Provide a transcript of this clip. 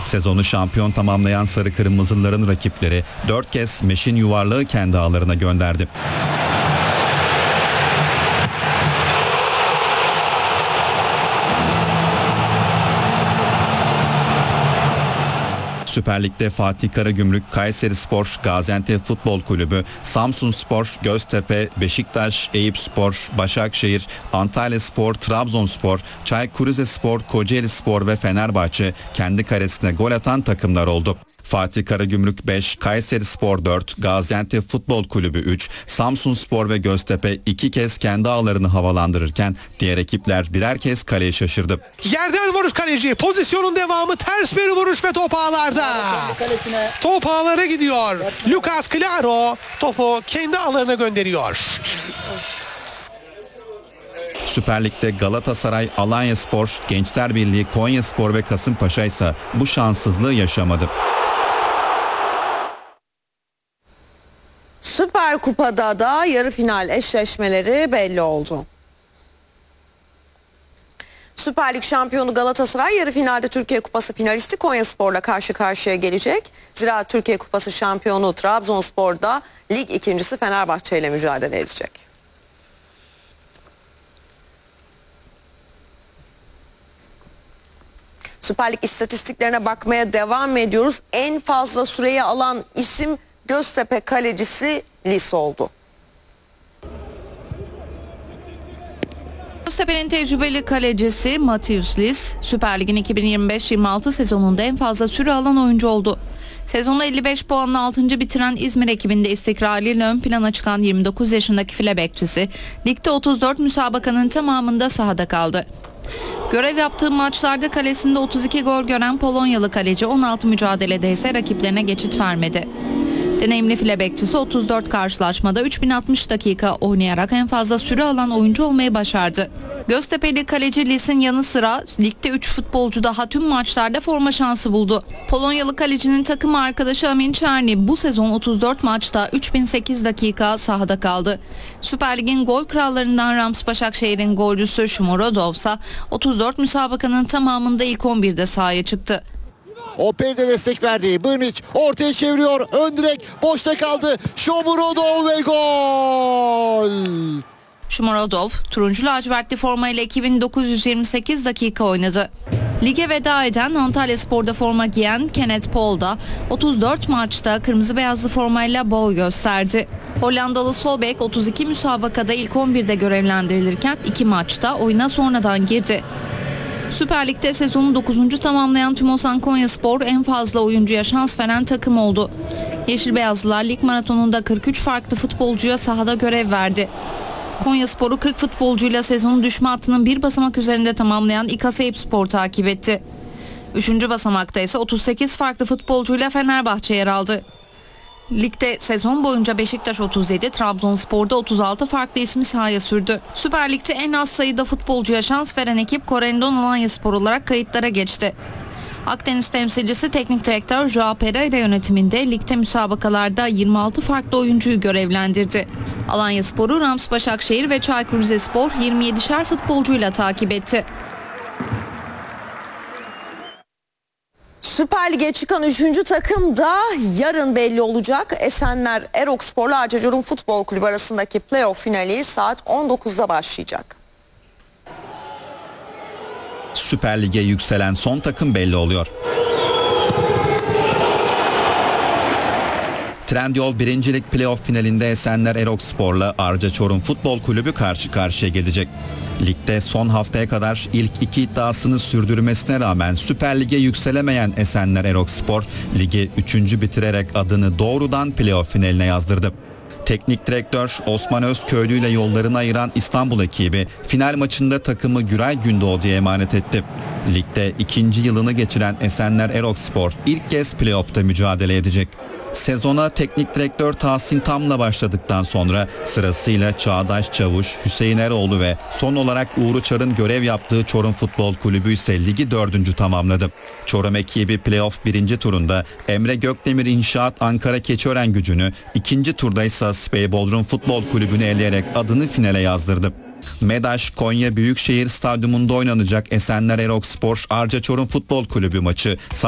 Sezonu şampiyon tamamlayan Sarı Kırmızılıların rakipleri 4 kez Meşin Yuvarlağı kendi ağlarına gönderdi. Süper Lig'de Fatih Karagümrük, Kayserispor, Gaziantep Futbol Kulübü, Samsunspor, Göztepe, Beşiktaş, Eyüpspor, Başakşehir, Antalyaspor, Trabzonspor, Çaykur Rizespor, Kocaelispor ve Fenerbahçe kendi karesine gol atan takımlar oldu. Fatih Karagümrük 5, Kayserispor 4, Gaziantep Futbol Kulübü 3, Samsunspor ve Göztepe 2 kez kendi ağlarını havalandırırken diğer ekipler birer kez kaleye şaşırdı. Yerden vuruş kaleci. Pozisyonun devamı, ters bir vuruş ve top ağlarda. Top ağlara gidiyor. Lucas Claro topu kendi ağlarına gönderiyor. Süper Lig'de Galatasaray, Alanyaspor, Gençler Birliği, Konyaspor ve Kasımpaşa ise bu şanssızlığı yaşamadı. Süper Kupa'da da yarı final eşleşmeleri belli oldu. Süper Lig şampiyonu Galatasaray yarı finalde Türkiye Kupası finalisti Konyaspor'la karşı karşıya gelecek. Zira Türkiye Kupası şampiyonu Trabzonspor'da lig ikincisi Fenerbahçe ile mücadele edecek. Süper Lig istatistiklerine bakmaya devam ediyoruz. En fazla süreyi alan isim Göztepe kalecisi Lis oldu. Göztepe'nin tecrübeli kalecisi Matheus Lis, Süper Lig'in 2025-26 sezonunda en fazla süre alan oyuncu oldu. Sezonda 55 puanla 6. bitiren İzmir ekibinde istikrarıyla ön plana çıkan 29 yaşındaki file bekçisi, ligde 34 müsabakanın tamamında sahada kaldı. Görev yaptığı maçlarda kalesinde 32 gol gören Polonyalı kaleci 16 mücadelede ise rakiplerine geçit vermedi. Deneyimli file bekçisi 34 karşılaşmada 3060 dakika oynayarak en fazla süre alan oyuncu olmayı başardı. Göztepe'li kaleci Lis'in yanı sıra ligde 3 futbolcu daha tüm maçlarda forma şansı buldu. Polonyalı kalecinin takım arkadaşı Amin Çerny bu sezon 34 maçta 3008 dakika sahada kaldı. Süper Lig'in gol krallarından Rams Başakşehir'in golcüsü Shomurodov ise 34 müsabakanın tamamında ilk 11'de sahaya çıktı. Operi destek verdi. Brnic ortaya çeviriyor. Ön direk boşta kaldı. Shomurodov ve gol. Shomurodov turuncu lacivertli formayla 2928 dakika oynadı. Lige veda eden Antalyaspor'da forma giyen Kenneth Paul da 34 maçta kırmızı beyazlı formayla boy gösterdi. Hollandalı sol bek 32 müsabakada ilk 11'de görevlendirilirken 2 maçta oyuna sonradan girdi. Süper Lig'de sezonu 9. tamamlayan Tümosan Konyaspor en fazla oyuncuya şans veren takım oldu. Yeşil Beyazlılar lig maratonunda 43 farklı futbolcuya sahada görev verdi. Konyaspor'u 40 futbolcuyla sezonu düşme hattının bir basamak üzerinde tamamlayan İKA Eyüpspor takip etti. 3. basamakta ise 38 farklı futbolcuyla Fenerbahçe yer aldı. Ligde sezon boyunca Beşiktaş 37, Trabzonspor'da 36 farklı ismi sahaya sürdü. Süper Lig'de en az sayıda futbolcuya şans veren ekip Corendon Alanyaspor olarak kayıtlara geçti. Akdeniz temsilcisi teknik direktör Joao Pereira yönetiminde ligde müsabakalarda 26 farklı oyuncuyu görevlendirdi. Alanyaspor'u Rams Başakşehir ve Çaykur Rizespor 27'şer futbolcuyla takip etti. Süper Lig'e çıkan 3. takım da yarın belli olacak. Esenler Erokspor'la Arcacurum Futbol Kulübü arasındaki playoff finali saat 19'da başlayacak. Süper Lig'e yükselen son takım belli oluyor. Trendyol 1. Lig playoff finalinde Esenler Erokspor'la Arcaçorum Futbol Kulübü karşı karşıya gelecek. Ligde son haftaya kadar ilk 2 iddiasını sürdürmesine rağmen Süper Lig'e yükselemeyen Esenler Erokspor, ligi 3. bitirerek adını doğrudan playoff finaline yazdırdı. Teknik direktör Osman Özköylü ile yollarını ayıran İstanbul ekibi final maçında takımı Güray Gündoğdu'ya emanet etti. Ligde 2. yılını geçiren Esenler Erokspor ilk kez playoff'ta mücadele edecek. Sezona teknik direktör Tahsin Tam'la başladıktan sonra sırasıyla Çağdaş Çavuş, Hüseyin Eroğlu ve son olarak Uğur Uçar'ın görev yaptığı Çorum Futbol Kulübü ise ligi 4. tamamladı. Çorum ekibi playoff 1. turunda Emre Gökdemir İnşaat Ankara Keçiören Gücü'nü, 2. turda ise Spey Bodrum Futbol Kulübü'nü eleyerek adını finale yazdırdı. MEDAŞ Konya Büyükşehir Stadyumunda oynanacak Esenler Erokspor Arcaçorum Futbol Kulübü maçı